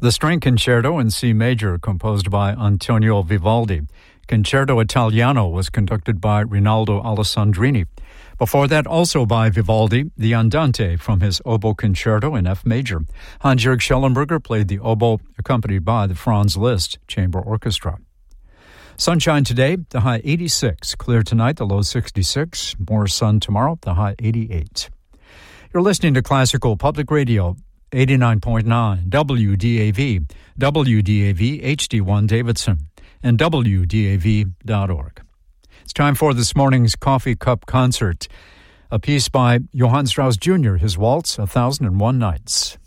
The String Concerto in C major, composed by Antonio Vivaldi. Concerto Italiano was conducted by Rinaldo Alessandrini. Before that, also by Vivaldi, the Andante from his Oboe Concerto in F major. Hans-Jörg Schellenberger played the oboe, accompanied by the Franz Liszt Chamber Orchestra. Sunshine today, the high 86. Clear tonight, the low 66. More sun tomorrow, the high 88. You're listening to Classical Public Radio, 89.9 WDAV, WDAV HD1 Davidson, and WDAV.org. It's time for this morning's Coffee Cup Concert, a piece by Johann Strauss Jr., his waltz, 1001 Nights.